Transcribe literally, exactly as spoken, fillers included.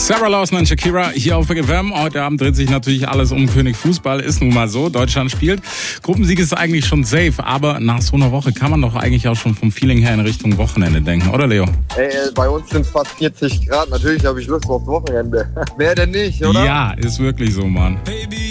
Sarah Lawson und Shakira hier auf F M. Heute Abend dreht sich natürlich alles um König Fußball. Ist nun mal so. Deutschland spielt. Gruppensieg ist eigentlich schon safe. Aber nach so einer Woche kann man doch eigentlich auch schon vom Feeling her in Richtung Wochenende denken. Oder, Leo? Ey, bei uns sind es fast vierzig Grad. Natürlich habe ich Lust aufs Wochenende. Wer denn nicht, oder? Ja, ist wirklich so, Mann. Baby.